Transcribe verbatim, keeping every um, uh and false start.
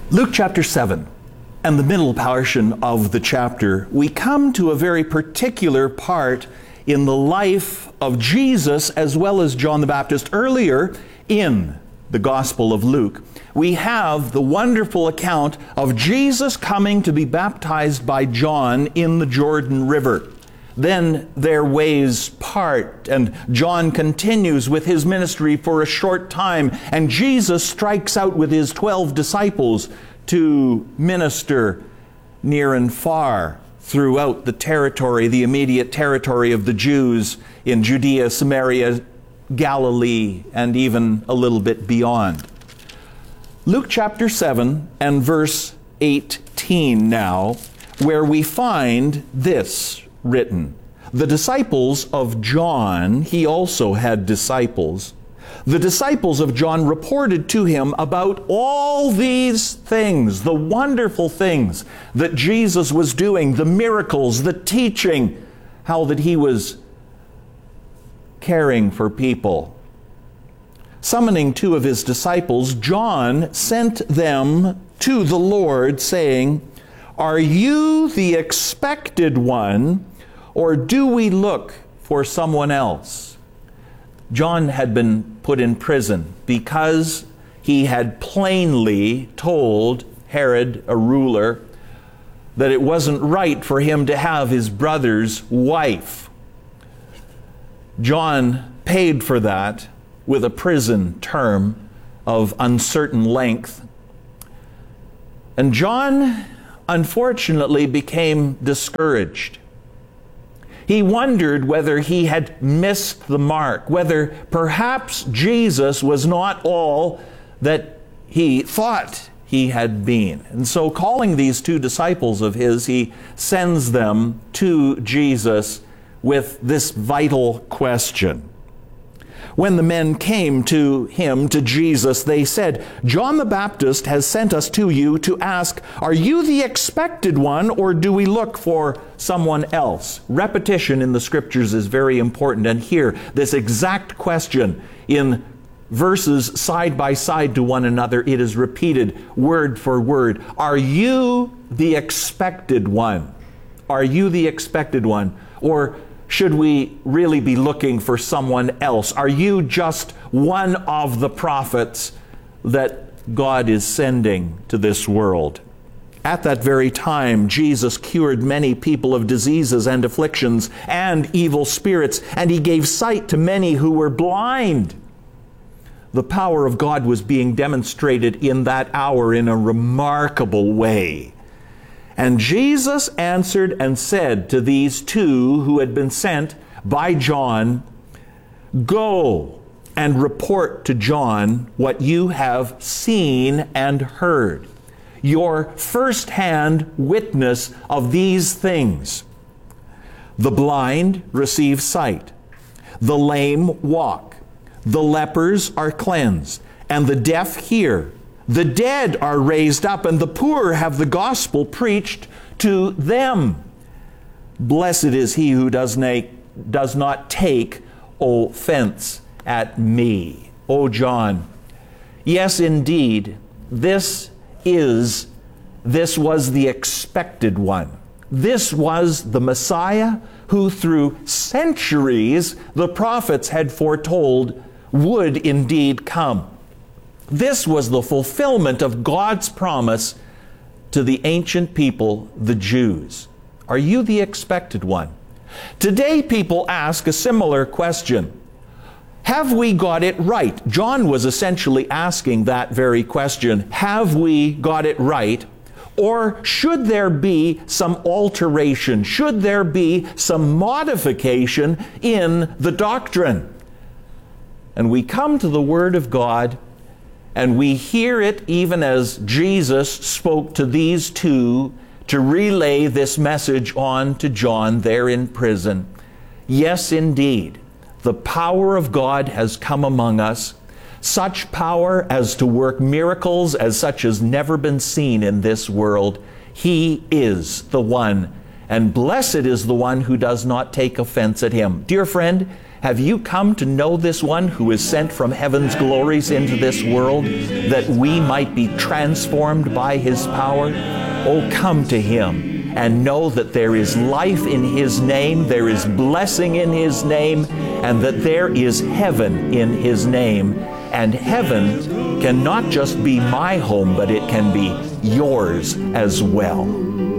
Luke chapter seven, and the middle portion of the chapter, we come to a very particular part in the life of Jesus as well as John the Baptist. Earlier in the Gospel of Luke, we have the wonderful account of Jesus coming to be baptized by John in the Jordan River. Then their ways part, and John continues with his ministry for a short time, and Jesus strikes out with his twelve disciples to minister near and far throughout the territory, the immediate territory of the Jews in Judea, Samaria, Galilee, and even a little bit beyond. Luke chapter seven and verse eighteen now, where we find this written. The disciples of John, he also had disciples. The disciples of John reported to him about all these things, the wonderful things that Jesus was doing, the miracles, the teaching, how that he was caring for people. Summoning two of his disciples, John sent them to the Lord, saying, "Are you the expected one, or do we look for someone else?" John had been put in prison because he had plainly told Herod, a ruler, that it wasn't right for him to have his brother's wife. John paid for that with a prison term of uncertain length. And John, unfortunately, became discouraged. He wondered whether he had missed the mark, whether perhaps Jesus was not all that he thought he had been. And so, calling these two disciples of his, he sends them to Jesus with this vital question. When the men came to him, to Jesus, they said, "John the Baptist has sent us to you to ask, are you the expected one, or do we look for someone else?" Repetition in the Scriptures is very important. And here, this exact question in verses side by side to one another, it is repeated word for word. Are you the expected one? Are you the expected one? Or should we really be looking for someone else? Are you just one of the prophets that God is sending to this world? At that very time, Jesus cured many people of diseases and afflictions and evil spirits, and he gave sight to many who were blind. The power of God was being demonstrated in that hour in a remarkable way. And Jesus answered and said to these two who had been sent by John, "Go and report to John what you have seen and heard. Your first-hand witness of these things. The blind receive sight, the lame walk, the lepers are cleansed, and the deaf hear. The dead are raised up, and the poor have the gospel preached to them. Blessed is he who does, na- does not take offense at me." Oh, John, yes, indeed, this is, this was the expected one. This was the Messiah who through centuries the prophets had foretold would indeed come. This was the fulfillment of God's promise to the ancient people, the Jews. Are you the expected one? Today, people ask a similar question. Have we got it right? John was essentially asking that very question. Have we got it right? Or should there be some alteration? Should there be some modification in the doctrine? And we come to the Word of God, and we hear it even as Jesus spoke to these two to relay this message on to John there in prison. Yes, indeed, the power of God has come among us, such power as to work miracles as such has never been seen in this world. He is the one, and blessed is the one who does not take offense at him. Dear friend, Have you come to know this one who is sent from heaven's glories into this world that we might be transformed by his power? Oh, come to him and know that there is life in his name, there is blessing in his name, and that there is heaven in his name. And heaven can not just be my home, but it can be yours as well.